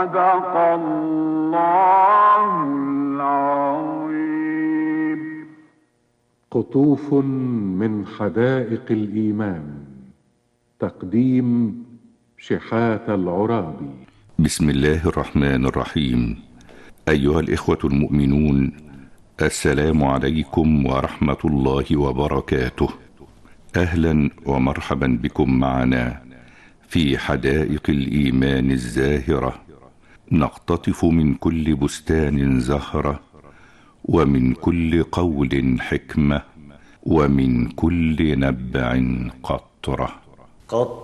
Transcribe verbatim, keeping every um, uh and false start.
صدق الله العظيم. قطوف من حدائق الإيمان. تقديم شحات العرابي. بسم الله الرحمن الرحيم. أيها الإخوة المؤمنون، السلام عليكم ورحمة الله وبركاته. أهلا ومرحبا بكم معنا في حدائق الإيمان الزاهرة، نقتطف من كل بستان زهرة، ومن كل قول حكمة، ومن كل نبع قطرة. قطرة